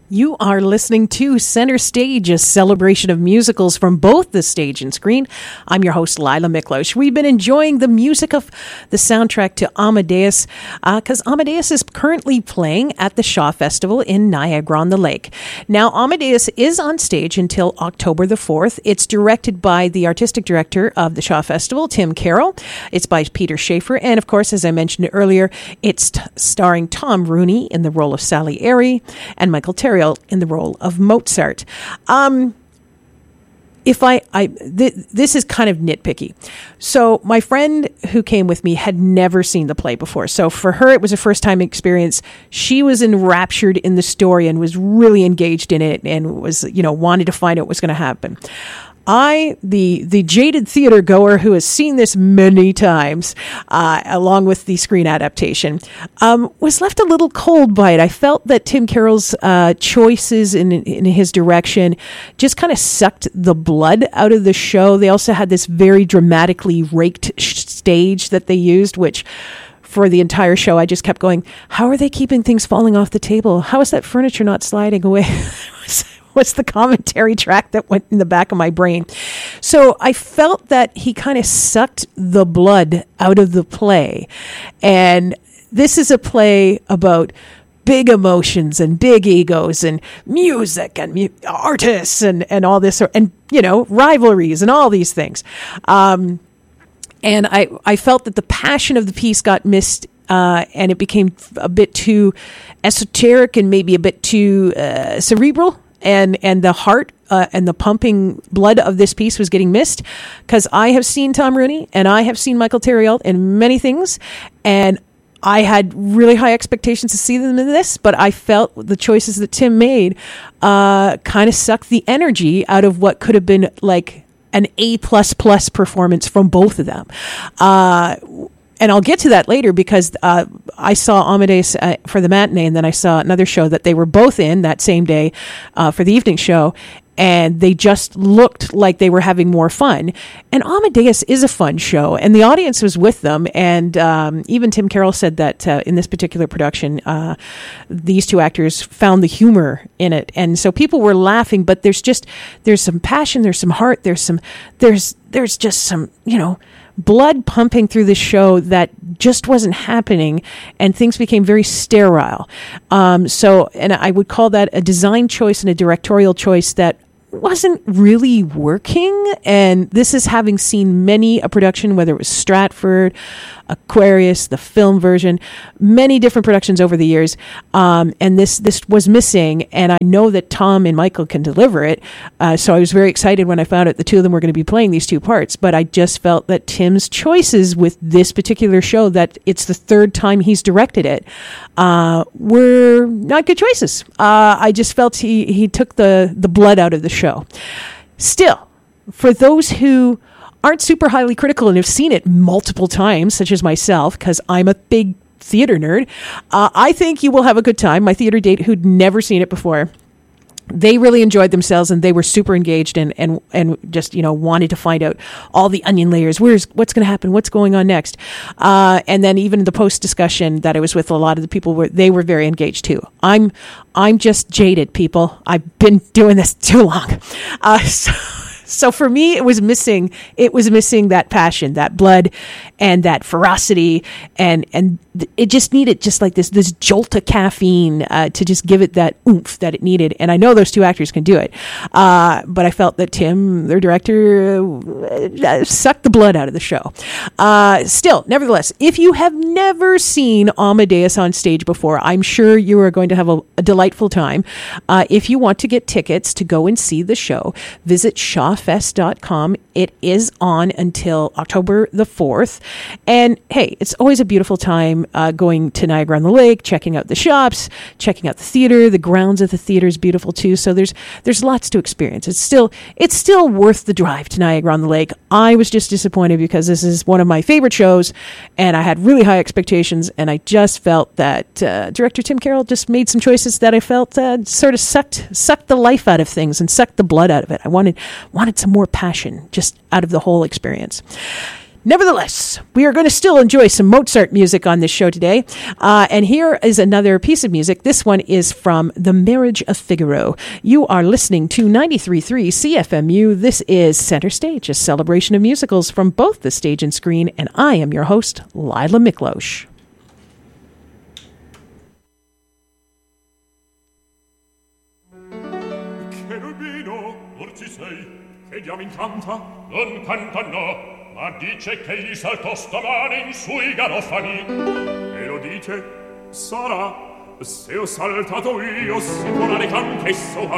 You are listening to Center Stage, a celebration of musicals from both the stage and screen. I'm your host, Lila Miklos. We've been enjoying the music of the soundtrack to Amadeus because Amadeus is currently playing at the Shaw Festival in Niagara-on-the-Lake. Now, Amadeus is on stage until October the 4th. It's directed by the artistic director of the Shaw Festival, Tim Carroll. It's by Peter Schaefer. And, of course, as I mentioned earlier, it's starring Tom Rooney in the role of Salieri and Michael Terriel in the role of Mozart. This is kind of nitpicky. So my friend who came with me had never seen the play before. So for her, it was a first time experience. She was enraptured in the story and was really engaged in it and was, wanted to find out what was going to happen. I, the jaded theater goer who has seen this many times, along with the screen adaptation, was left a little cold by it. I felt that Tim Carroll's choices in his direction just kind of sucked the blood out of the show. They also had this very dramatically raked stage that they used, which for the entire show, I just kept going, how are they keeping things falling off the table? How is that furniture not sliding away? What's the commentary track that went in the back of my brain? So I felt that he kind of sucked the blood out of the play. And this is a play about big emotions and big egos and music and artists and all this, and, rivalries and all these things. And I felt that the passion of the piece got missed, and it became a bit too esoteric and maybe a bit too cerebral. And the heart and the pumping blood of this piece was getting missed, because I have seen Tom Rooney and I have seen Michael Terriel in many things, and I had really high expectations to see them in this, but I felt the choices that Tim made kind of sucked the energy out of what could have been like an A++ performance from both of them. And I'll get to that later, because I saw Amadeus for the matinee, and then I saw another show that they were both in that same day for the evening show, and they just looked like they were having more fun. And Amadeus is a fun show, and the audience was with them. And even Tim Carroll said that in this particular production, these two actors found the humor in it. And so people were laughing, but there's some passion, there's some heart, there's just some, blood pumping through the show that just wasn't happening, and things became very sterile. And I would call that a design choice and a directorial choice that wasn't really working. And this is having seen many a production, whether it was Stratford, Aquarius, the film version, many different productions over the years. And this was missing. And I know that Tom and Michael can deliver it. So I was very excited when I found out the two of them were going to be playing these two parts. But I just felt that Tim's choices with this particular show, that it's the third time he's directed it, were not good choices. I just felt he took the blood out of the show. Still, for those who aren't super highly critical and have seen it multiple times, such as myself, because I'm a big theater nerd, I think you will have a good time. My theater date, who'd never seen it before, they really enjoyed themselves, and they were super engaged and just, wanted to find out all the onion layers. What's going to happen? What's going on next? And then even the post discussion that I was with, a lot of the people they were very engaged too. I'm just jaded, people. I've been doing this too long. So for me, it was missing that passion, that blood, and that ferocity, and it just needed just like this jolt of caffeine to just give it that oomph that it needed. And I know those two actors can do it, but I felt that Tim, their director, sucked the blood out of the show. Still, nevertheless, if you have never seen Amadeus on stage before, I'm sure you are going to have a delightful time. If you want to get tickets to go and see the show, visit shawfest.com. It is on until October the 4th. And hey, it's always a beautiful time going to Niagara-on-the-Lake, checking out the shops, checking out the theater. The grounds of the theater is beautiful too. So there's lots to experience. It's still worth the drive to Niagara-on-the-Lake. I was just disappointed because this is one of my favorite shows, and I had really high expectations, and I just felt that director Tim Carroll just made some choices that I felt sort of sucked the life out of things and sucked the blood out of it. I wanted some more passion just out of the whole experience. Nevertheless, we are going to still enjoy some Mozart music on this show today. And here is another piece of music. This one is from The Marriage of Figaro. You are listening to 93.3 CFMU. This is Center Stage, a celebration of musicals from both the stage and screen. And I am your host, Lila Miklosh. Cherubino, or ci sei, che diamo incanta? Non canta no. Ma dice che gli saltò stamane in sui garofani. E lo dice, sarà, se ho saltato io, si può dare che anch'esso ha